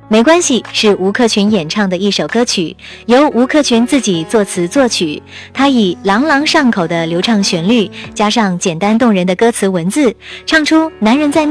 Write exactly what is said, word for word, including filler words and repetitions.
没关系是吴克群演唱的一首歌曲，由吴克群自己作词作曲。他以朗朗上口的流畅旋律，加上简单动人的歌词文字，唱出男人在